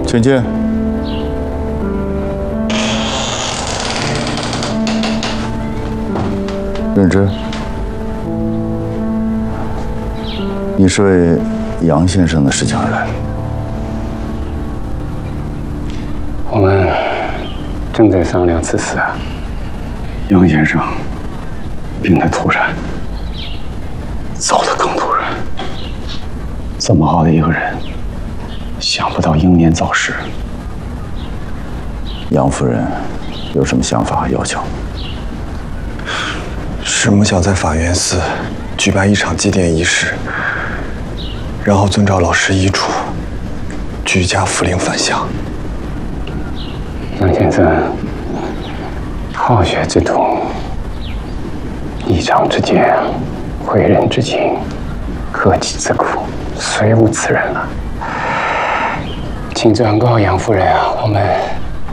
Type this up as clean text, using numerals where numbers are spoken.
请进。任之，你是为杨先生的事情而来。 我们正在商量此事啊。杨先生病得突然，走得更突然。这么好的一个人，想不到英年早逝。 杨夫人有什么想法和要求？ 师母想在法源寺举办一场祭奠仪式，然后遵照老师遗嘱，居家扶灵返乡。 杨先生好学之徒，一场之间，诲人之情，克己之苦，虽无此人了。请转告杨夫人啊，我们